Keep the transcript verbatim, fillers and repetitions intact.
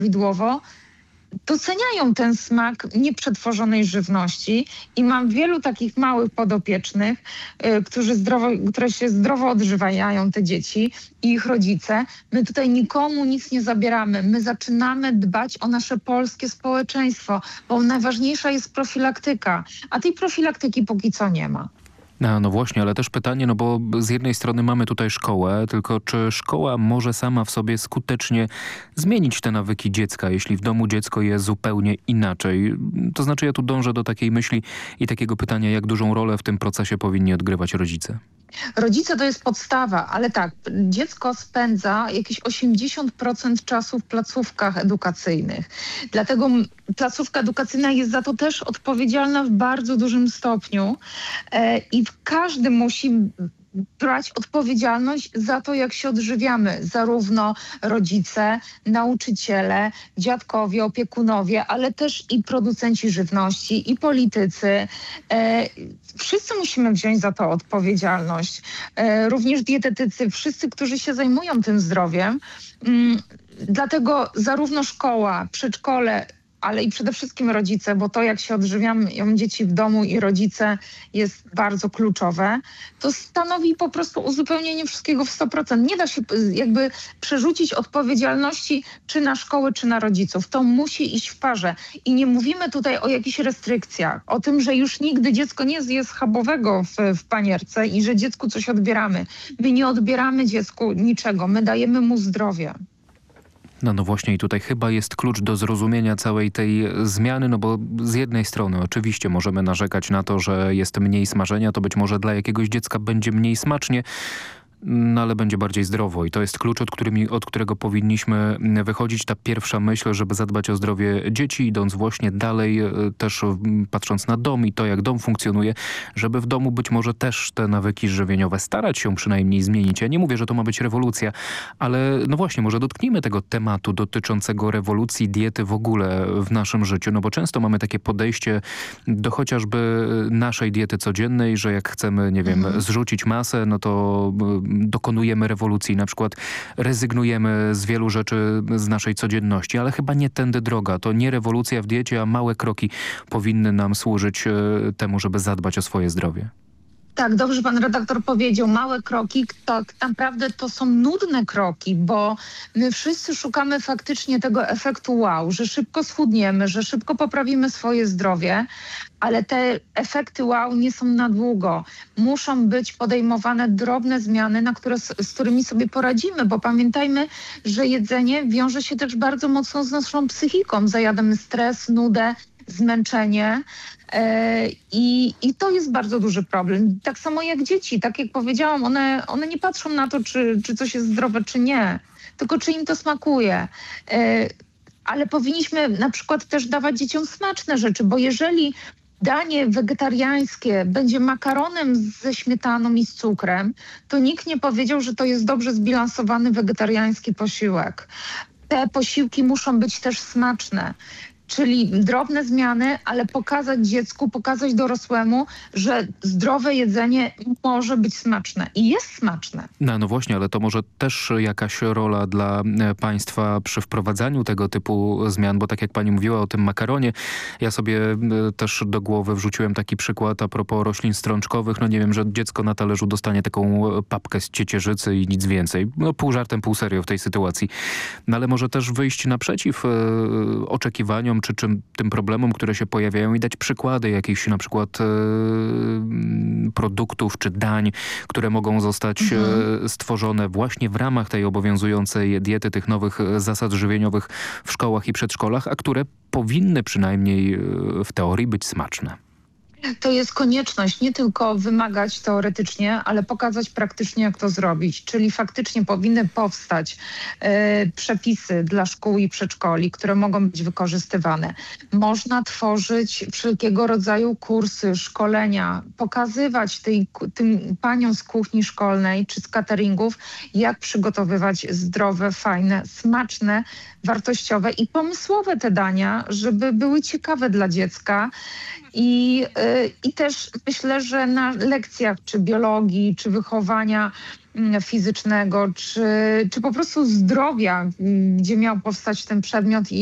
prawidłowo, doceniają ten smak nieprzetworzonej żywności i mam wielu takich małych podopiecznych, y, którzy zdrowo, które się zdrowo odżywiają, te dzieci i ich rodzice. My tutaj nikomu nic nie zabieramy. My zaczynamy dbać o nasze polskie społeczeństwo, bo najważniejsza jest profilaktyka, a tej profilaktyki póki co nie ma. No, no właśnie, ale też pytanie, no bo z jednej strony mamy tutaj szkołę, tylko czy szkoła może sama w sobie skutecznie zmienić te nawyki dziecka, jeśli w domu dziecko je zupełnie inaczej? To znaczy ja tu dążę do takiej myśli i takiego pytania, jak dużą rolę w tym procesie powinni odgrywać rodzice? Rodzice to jest podstawa, ale tak, dziecko spędza jakieś osiemdziesiąt procent czasu w placówkach edukacyjnych. Dlatego m- placówka edukacyjna jest za to też odpowiedzialna w bardzo dużym stopniu e, i każdy musi brać odpowiedzialność za to, jak się odżywiamy. Zarówno rodzice, nauczyciele, dziadkowie, opiekunowie, ale też i producenci żywności, i politycy. E, wszyscy musimy wziąć za to odpowiedzialność. E, również dietetycy, wszyscy, którzy się zajmują tym zdrowiem. Mm, dlatego zarówno szkoła, przedszkole, ale i przede wszystkim rodzice, bo to jak się odżywiają dzieci w domu i rodzice jest bardzo kluczowe, to stanowi po prostu uzupełnienie wszystkiego w sto procent. Nie da się jakby przerzucić odpowiedzialności czy na szkoły, czy na rodziców. To musi iść w parze. I nie mówimy tutaj o jakichś restrykcjach, o tym, że już nigdy dziecko nie zje schabowego w, w panierce i że dziecku coś odbieramy. My nie odbieramy dziecku niczego, my dajemy mu zdrowie. No, no właśnie i tutaj chyba jest klucz do zrozumienia całej tej zmiany, no bo z jednej strony oczywiście możemy narzekać na to, że jest mniej smażenia, to być może dla jakiegoś dziecka będzie mniej smacznie, no ale będzie bardziej zdrowo i to jest klucz, od, którymi, od którego powinniśmy wychodzić. Ta pierwsza myśl, żeby zadbać o zdrowie dzieci, idąc właśnie dalej, też patrząc na dom i to, jak dom funkcjonuje, żeby w domu być może też te nawyki żywieniowe starać się przynajmniej zmienić. Ja nie mówię, że to ma być rewolucja, ale no właśnie, może dotknijmy tego tematu dotyczącego rewolucji diety w ogóle w naszym życiu, no bo często mamy takie podejście do chociażby naszej diety codziennej, że jak chcemy, nie wiem, mhm. zrzucić masę, no to dokonujemy rewolucji, na przykład rezygnujemy z wielu rzeczy z naszej codzienności, ale chyba nie tędy droga. To nie rewolucja w diecie, a małe kroki powinny nam służyć e, temu, żeby zadbać o swoje zdrowie. Tak, dobrze pan redaktor powiedział, małe kroki, tak naprawdę to są nudne kroki, bo my wszyscy szukamy faktycznie tego efektu wow, że szybko schudniemy, że szybko poprawimy swoje zdrowie, ale te efekty wow nie są na długo. Muszą być podejmowane drobne zmiany, na które, z którymi sobie poradzimy, bo pamiętajmy, że jedzenie wiąże się też bardzo mocno z naszą psychiką. Zajadamy stres, nudę, zmęczenie e, i, i to jest bardzo duży problem. Tak samo jak dzieci, tak jak powiedziałam, one, one nie patrzą na to, czy, czy coś jest zdrowe, czy nie, tylko czy im to smakuje. E, ale powinniśmy na przykład też dawać dzieciom smaczne rzeczy, bo jeżeli danie wegetariańskie będzie makaronem ze śmietaną i z cukrem, to nikt nie powiedział, że to jest dobrze zbilansowany wegetariański posiłek. Te posiłki muszą być też smaczne. Czyli drobne zmiany, ale pokazać dziecku, pokazać dorosłemu, że zdrowe jedzenie może być smaczne i jest smaczne. No, no właśnie, ale to może też jakaś rola dla państwa przy wprowadzaniu tego typu zmian, bo tak jak pani mówiła o tym makaronie, ja sobie też do głowy wrzuciłem taki przykład a propos roślin strączkowych. No nie wiem, że dziecko na talerzu dostanie taką papkę z ciecierzycy i nic więcej. No pół żartem, pół serio w tej sytuacji. No ale może też wyjść naprzeciw e, oczekiwaniom czy czym, tym problemom, które się pojawiają i dać przykłady jakichś na przykład e, produktów czy dań, które mogą zostać mhm. e, stworzone właśnie w ramach tej obowiązującej diety, tych nowych zasad żywieniowych w szkołach i przedszkolach, a które powinny przynajmniej e, w teorii być smaczne. To jest konieczność nie tylko wymagać teoretycznie, ale pokazać praktycznie, jak to zrobić. Czyli faktycznie powinny powstać e, przepisy dla szkół i przedszkoli, które mogą być wykorzystywane. Można tworzyć wszelkiego rodzaju kursy, szkolenia, pokazywać tej, tym paniom z kuchni szkolnej czy z cateringów, jak przygotowywać zdrowe, fajne, smaczne, wartościowe i pomysłowe te dania, żeby były ciekawe dla dziecka. I, yy, I też myślę, że na lekcjach czy biologii, czy wychowania fizycznego, czy, czy po prostu zdrowia, gdzie miał powstać ten przedmiot i